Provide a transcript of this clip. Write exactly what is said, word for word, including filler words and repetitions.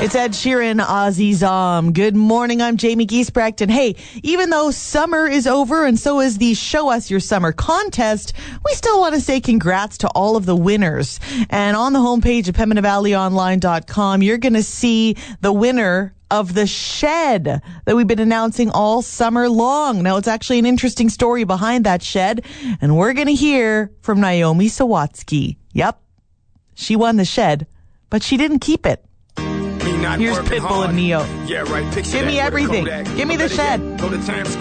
It's Ed Sheeran, Azizam. Good morning, I'm Jamie Giesbrecht. And hey, even though summer is over and so is the Show Us Your Summer contest, we still want to say congrats to all of the winners. And on the homepage of Pembina Valley Online dot com, you're going to see the winner of the shed that we've been announcing all summer long. Now, it's actually an interesting story behind that shed, and we're going to hear from Naomi Sawatsky. Yep, she won the shed, but she didn't keep it. Here's Pitbull and Neo. Yeah, right. Give me everything. Give me the shed. Go to Times